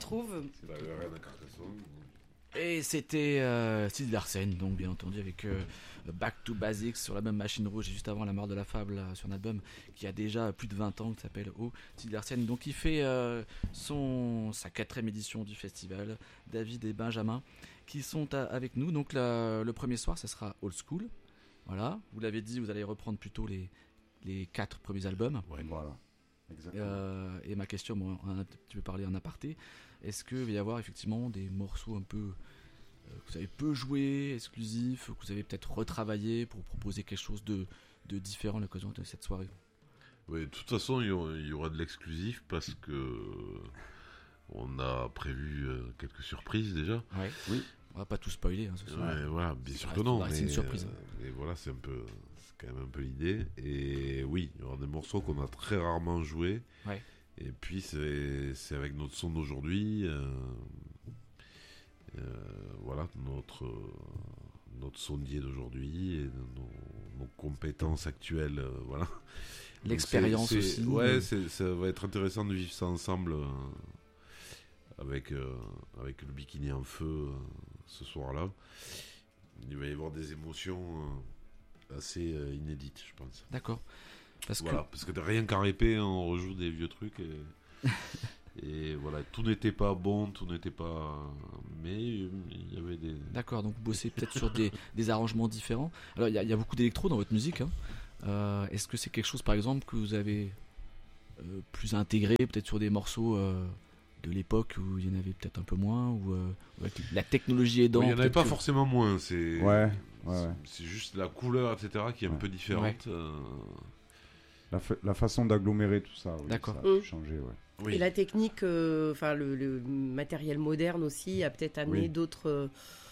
retrouve. C'est la reine de Carcassonne. Et c'était Sid Larsen, donc bien entendu avec Back to Basics sur la même machine rouge, et juste avant La mort de la fable sur un album qui a déjà plus de 20 ans, qui s'appelle Sid Larsen. Donc il fait sa 4e édition du festival. David et Benjamin qui sont avec nous. Donc le premier soir, ça sera Old School. Voilà, vous l'avez dit, vous allez reprendre plutôt les 4 premiers albums. Ouais, voilà. Exactement. Et ma question, bon, tu veux parler en aparté, est-ce qu'il va y avoir effectivement des morceaux un peu que vous avez peu joué, exclusifs, que vous avez peut-être retravaillé pour proposer quelque chose de différent à l'occasion de cette soirée? Oui, de toute façon, il y aura de l'exclusif parce que on a prévu quelques surprises déjà. Ouais. Oui. On va pas tout spoiler ce soir. Ouais, voilà, bien sûr que non. C'est une surprise. Mais voilà, c'est quand même un peu l'idée. Et oui, il y aura des morceaux qu'on a très rarement joués. Ouais. Et puis c'est avec notre son d'aujourd'hui, voilà, notre sondier d'aujourd'hui et nos compétences actuelles, voilà. L'expérience aussi. Ouais, ça va être intéressant de vivre ça ensemble. Avec le bikini en feu ce soir-là. Il va y avoir des émotions assez inédites, je pense. D'accord. Parce que rien qu'à répéter, on rejoue des vieux trucs et voilà, tout n'était pas bon, mais il y avait des... D'accord, donc vous bossez peut-être sur des arrangements différents. Alors il y a beaucoup d'électro dans votre musique, hein. Est-ce que c'est quelque chose par exemple que vous avez plus intégré peut-être sur des morceaux de l'époque où il y en avait peut-être un peu moins, ou avec la technologie aidant? Il n'y en avait pas forcément moins, c'est juste la couleur, etc., qui est un peu différente. Ouais. La façon d'agglomérer tout ça, d'accord. Ça a changé, ouais. Oui. Et la technique, le matériel moderne aussi a peut-être amené d'autres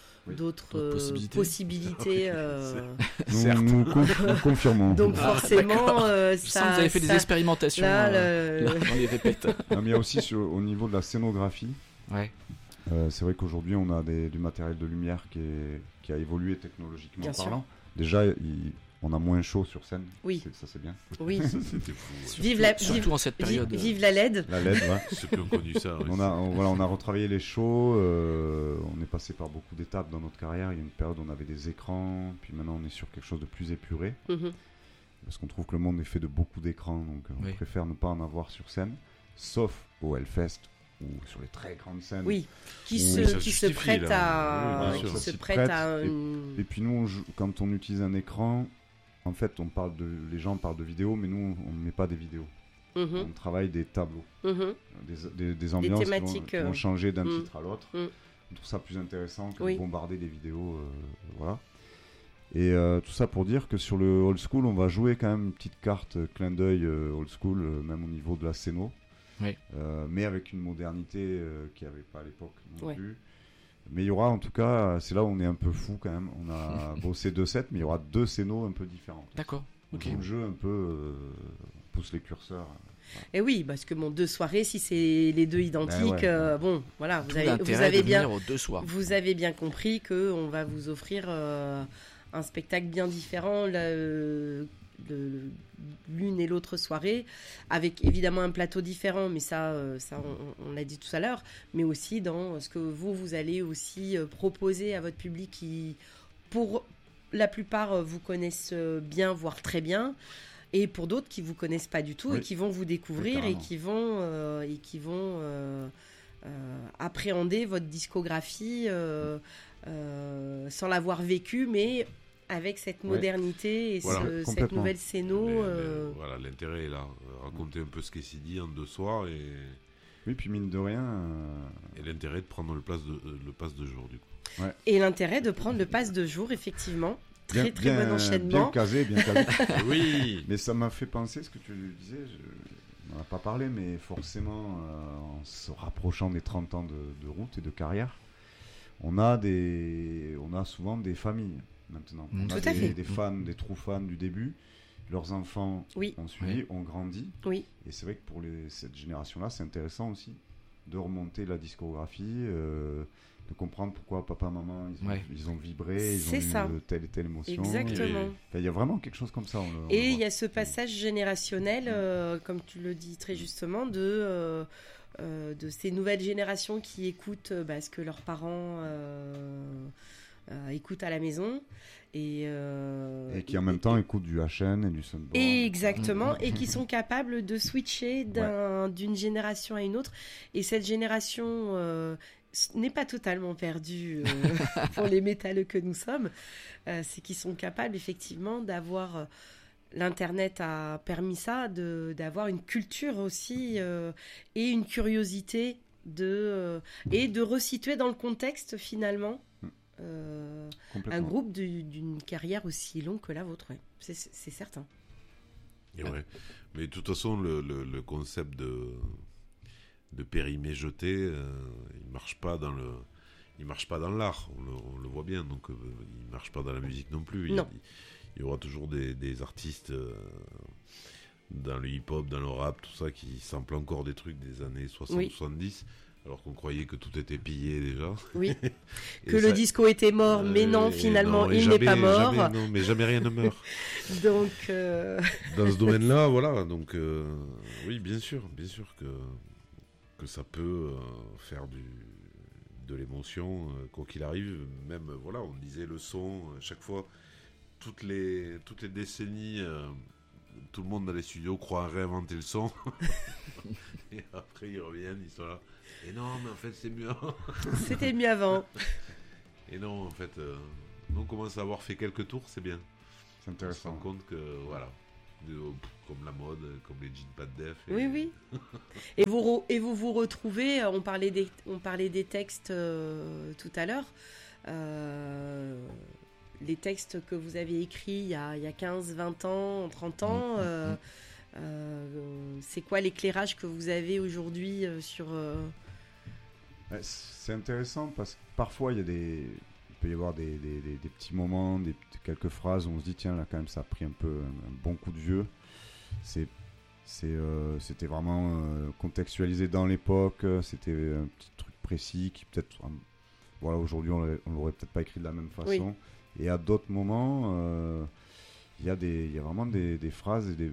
possibilités. Nous confirmons. Donc forcément, ça. Vous avez fait des expérimentations dans les répètes. Non, mais il y a aussi au niveau de la scénographie. Ouais. C'est vrai qu'aujourd'hui on a du matériel de lumière qui a évolué technologiquement bien parlant. Sûr. Déjà, on a moins chaud sur scène. Oui. Ça c'est bien. Oui. C'était fou. Surtout en cette période. Vive la LED. La LED, ouais. Ceux qui ont connu ça. On a retravaillé les shows. On est passé par beaucoup d'étapes dans notre carrière. Il y a une période où on avait des écrans, puis maintenant on est sur quelque chose de plus épuré. Mm-hmm. Parce qu'on trouve que le monde est fait de beaucoup d'écrans, donc on préfère ne pas en avoir sur scène, sauf au Hellfest ou sur les très grandes scènes. Oui, qui se prête à... Et puis nous, quand on utilise un écran, en fait, les gens parlent de vidéo, mais nous, on ne met pas des vidéos. Mm-hmm. On travaille des tableaux, des ambiances des thématiques, qui vont changer d'un titre à l'autre. Mm. On trouve ça plus intéressant que de bombarder des vidéos. Voilà. Et tout ça pour dire que sur le old school, on va jouer quand même une petite carte clin d'œil old school, même au niveau de la scéno. Oui. Mais avec une modernité qu'il n'y avait pas à l'époque non plus. Mais il y aura, en tout cas, c'est là où on est un peu fou quand même. On a bossé 2 sets, mais il y aura 2 scénos un peu différents. D'accord. Okay. Donc, le jeu un peu pousse les curseurs. Voilà. Et oui, parce que 2 soirées, si c'est les 2 identiques, bon, voilà, vous avez bien compris que on va vous offrir un spectacle bien différent. L'une et l'autre soirée, avec évidemment un plateau différent, mais ça on l'a dit tout à l'heure, mais aussi dans ce que vous allez aussi proposer à votre public qui, pour la plupart, vous connaissent bien, voire très bien, et pour d'autres qui vous connaissent pas du tout et qui vont vous découvrir et qui vont appréhender votre discographie sans l'avoir vécu, mais avec cette modernité et cette nouvelle scéno. Voilà, l'intérêt est là. Raconter un peu ce qui s'est dit en 2 soirs et... Oui, puis mine de rien... Et l'intérêt de prendre le pass de jour, du coup. Ouais. Et l'intérêt de prendre le pass de jour, effectivement. Très bon enchaînement. Bien casé. Oui. Mais ça m'a fait penser, ce que tu disais, on n'en a pas parlé, mais forcément, en se rapprochant des 30 ans de route et de carrière, on a souvent des familles. Maintenant, on a des fans, des true fans du début. Leurs enfants ont suivi, ont grandi. Oui. Et c'est vrai que pour cette génération-là, c'est intéressant aussi de remonter la discographie, de comprendre pourquoi papa, maman, ils ont vibré, ils ont eu telle et telle émotion. Exactement. Il y a vraiment quelque chose comme ça. Et il y a ce passage générationnel, comme tu le dis très justement, de de ces nouvelles générations qui écoutent ce que leurs parents écoutent à la maison. Et qui en même temps écoutent du HN et du Sunborn. Exactement, et qui sont capables de switcher d'une génération à une autre. Et cette génération n'est pas totalement perdue pour les métalleux que nous sommes. C'est qu'ils sont capables effectivement d'avoir... L'Internet a permis ça, d'avoir une culture aussi et une curiosité et de resituer dans le contexte finalement un groupe d'une carrière aussi longue que la vôtre. Ouais. C'est certain. Et ouais. Mais de toute façon, le concept de périmé jeté, il marche pas dans l'art. On le voit bien, donc il marche pas dans la musique non plus. Non. Il y aura toujours des artistes dans le hip-hop, dans le rap, tout ça, qui samplent encore des trucs des années 60-70, alors qu'on croyait que tout était pillé déjà. Oui, que le disco était mort, mais non, finalement, il n'est pas mort. Mais jamais rien ne meurt. Donc, dans ce domaine-là, voilà, donc oui, bien sûr que ça peut faire de l'émotion, quoi qu'il arrive. Même, voilà, on disait le son, chaque fois... Toutes les décennies, tout le monde dans les studios croit réinventer le son. Et après, ils reviennent, ils sont là. Et non, mais en fait, c'est mieux. C'était mieux avant. Et non, en fait, on commence à avoir fait quelques tours, c'est bien. C'est intéressant. On se rend compte que, voilà, comme la mode, comme les jeans pas de def. Oui. Et vous vous retrouvez, on parlait des textes tout à l'heure. Les textes que vous avez écrits il y a 15, 20 ans, 30 ans, c'est quoi l'éclairage que vous avez aujourd'hui sur... C'est intéressant parce que parfois il peut y avoir des petits moments, quelques phrases où on se dit tiens là quand même ça a pris un bon coup de vieux. C'était vraiment contextualisé dans l'époque, c'était un petit truc précis qui peut-être... Voilà, aujourd'hui on l'aurait peut-être pas écrit de la même façon. Oui. Et à d'autres moments, il y a vraiment des phrases et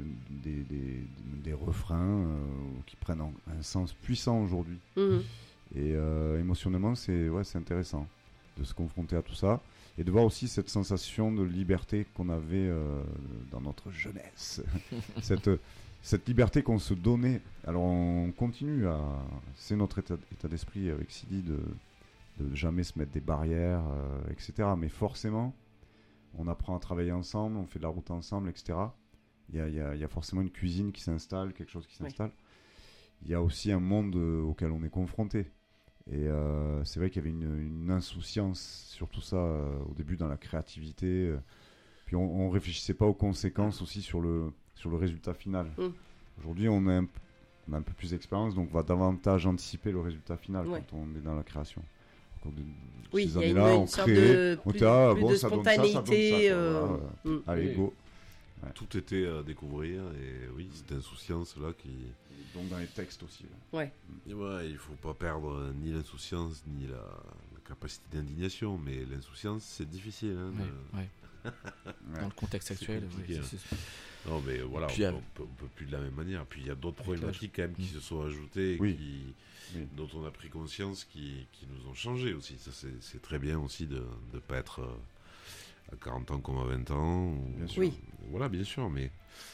des refrains qui prennent un sens puissant aujourd'hui. Mmh. Et émotionnellement, c'est intéressant de se confronter à tout ça et de voir aussi cette sensation de liberté qu'on avait dans notre jeunesse. cette liberté qu'on se donnait. Alors on continue c'est notre état d'esprit avec Sidi de jamais se mettre des barrières, etc. Mais forcément, on apprend à travailler ensemble, on fait de la route ensemble, etc. Il y a forcément une cuisine qui s'installe, quelque chose qui s'installe. Il y a aussi un monde auquel on est confronté. Et c'est vrai qu'il y avait une insouciance sur tout ça au début dans la créativité. Puis on réfléchissait pas aux conséquences aussi sur le résultat final. Aujourd'hui, on a un peu plus d'expérience, donc on va davantage anticiper le résultat final quand on est dans la création. Oui, il y a une sorte de spontanéité. Allez, go. Ouais. Tout était à découvrir et oui, cette insouciance-là qui... Donc dans les textes aussi. Là. Ouais. Et ouais, il faut pas perdre ni l'insouciance ni la capacité d'indignation, mais l'insouciance, c'est difficile. Dans le contexte actuel, Non, mais voilà, on peut plus de la même manière. Puis il y a d'autres problématiques quand même qui se sont ajoutées, dont on a pris conscience, qui nous ont changé aussi. Ça, c'est très bien aussi de ne pas être à 40 ans comme à 20 ans. Bien sûr. Oui. Voilà, bien sûr, mais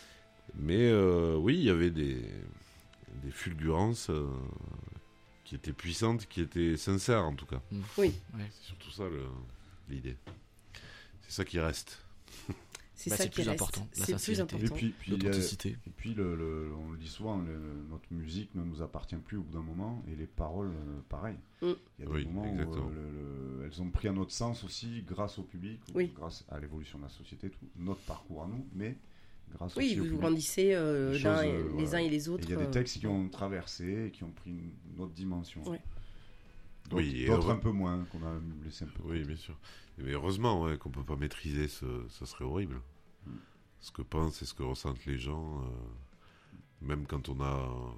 oui, il y avait des fulgurances qui étaient puissantes, qui étaient sincères en tout cas. Oui. C'est surtout ça l'idée. C'est ça qui reste. C'est ça qui plus reste. important. C'est le plus important. Et puis l'authenticité. Et puis on le dit souvent, notre musique ne nous appartient plus au bout d'un moment, et les paroles, pareil. Il y a des moments où elles ont pris un autre sens aussi, grâce au public, grâce à l'évolution de la société, notre parcours à nous, mais grâce aussi au public. Vous grandissez les uns et les autres. Il y a des textes qui ont traversé et qui ont pris une autre dimension. Ouais. D'autres un peu moins, qu'on a laissé un peu. Oui, bien sûr. Mais heureusement qu'on ne peut pas maîtriser, ça serait horrible. Ce que pensent et ce que ressentent les gens, même quand on a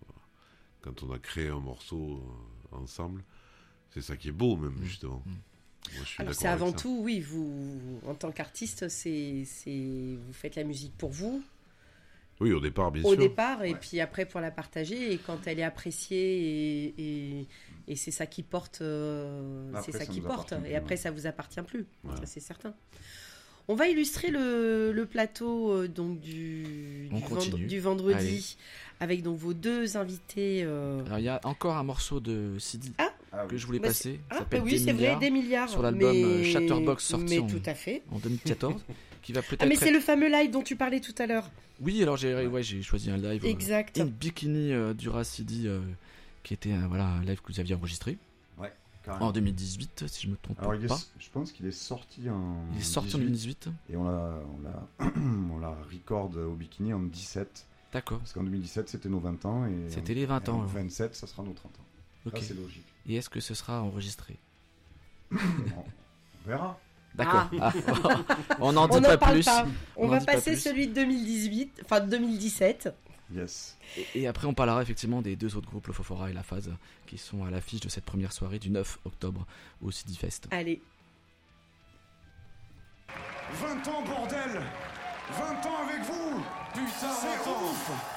créé un morceau ensemble, c'est ça qui est beau même, justement. Moi, alors c'est avant tout, oui, vous, en tant qu'artiste, vous faites la musique pour vous, Oui, au départ, bien au sûr. départ, et puis après pour la partager, et quand elle est appréciée, et c'est ça qui porte, Après, c'est ça ça qui nous porte, appartient et plus, après ouais. ça vous appartient plus, Ouais. ça c'est certain. On va illustrer le plateau donc On continue. du vendredi Allez. avec donc vos deux invités. Alors il y a encore un morceau de Sidi Ah que oui. je voulais Bah, passer. Ah, Ça s'appelle oui, Des c'est vrai, milliards, des milliards. sur l'album, mais- Chatterbox, sorti Mais en- tout à fait. en 2014, qui va peut-être. Ah, mais être- c'est le fameux live dont tu parlais tout à l'heure. Oui, alors j'ai choisi un live. Exact. In Bikini du Sidi, qui était un live que vous aviez enregistré Carrément. en 2018, si je me trompe Alors, pas. je pense qu'il est sorti en. Il est sorti en 18, 2018. Et on l'a record au Bikini en 17. D'accord. Parce qu'en 2017, c'était nos 20 ans. Et C'était les 20 et en ans, alors. 27, ça sera nos 30 ans. Ok. Ça, c'est logique. Et est-ce que ce sera enregistré? on verra. D'accord. Ah, on n'en dit On pas n'en parle plus. pas. On n'en va dit pas passer plus. celui de 2018, enfin 2017. Yes. Et après, on parlera effectivement des deux autres groupes, le Fofora et la Phase, qui sont à l'affiche de cette première soirée du 9 octobre au Sidi Fest. Allez. 20 ans, bordel 20 ans avec vous. Putain, c'est ouf.